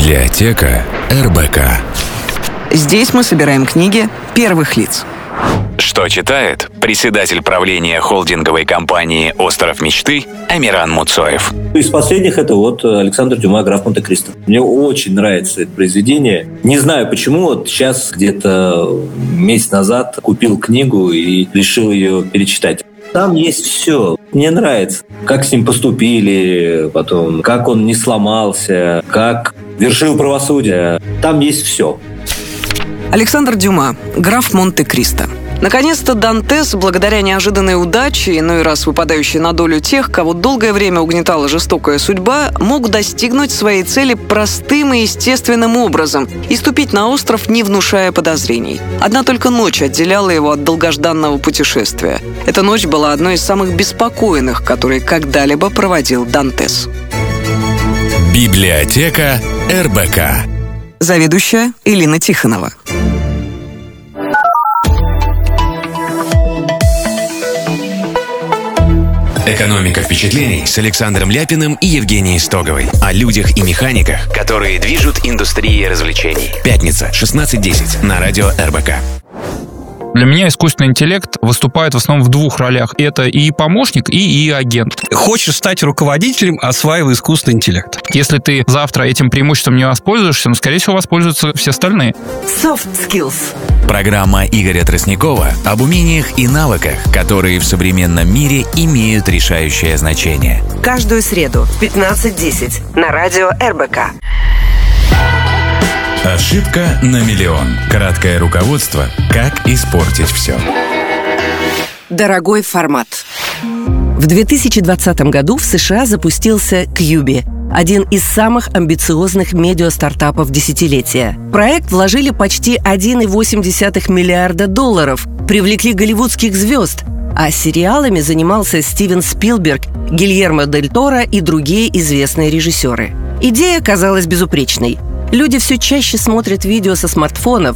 Библиотека РБК. Здесь мы собираем книги первых лиц. Что читает председатель правления холдинговой компании «Остров мечты» Амиран Муцоев. Из последних это Александр Дюма «Граф Монте-Кристо». Мне очень нравится это произведение. Не знаю почему, сейчас где-то месяц назад купил книгу и решил ее перечитать. Там есть все. Мне нравится, как с ним поступили, потом, как он не сломался, как вершил правосудие. Там есть все. Александр Дюма «Граф Монте-Кристо». Наконец-то Дантес, благодаря неожиданной удаче, иной раз выпадающей на долю тех, кого долгое время угнетала жестокая судьба, мог достигнуть своей цели простым и естественным образом и ступить на остров, не внушая подозрений. Одна только ночь отделяла его от долгожданного путешествия. Эта ночь была одной из самых беспокойных, которые когда-либо проводил Дантес. Библиотека РБК. Заведующая Элина Тихонова. Экономика впечатлений с Александром Ляпиным и Евгенией Стоговой. О людях и механиках, которые движут индустрией развлечений. Пятница, 16:10 на радио РБК. Для меня искусственный интеллект выступает в основном в двух ролях. Это и помощник, и агент. Хочешь стать руководителем, осваивай искусственный интеллект. Если ты завтра этим преимуществом не воспользуешься, скорее всего, воспользуются все остальные. Soft skills. Программа Игоря Тростникова об умениях и навыках, которые в современном мире имеют решающее значение. Каждую среду в 15:10 на радио РБК. Ошибка на миллион. Краткое руководство «Как испортить все». Дорогой формат. В 2020 году в США запустился Quibi, один из самых амбициозных медиа-стартапов десятилетия. В проект вложили почти $1,8 миллиарда, привлекли голливудских звезд, а сериалами занимался Стивен Спилберг, Гильермо Дель Торо и другие известные режиссеры. Идея казалась безупречной. Люди все чаще смотрят видео со смартфонов,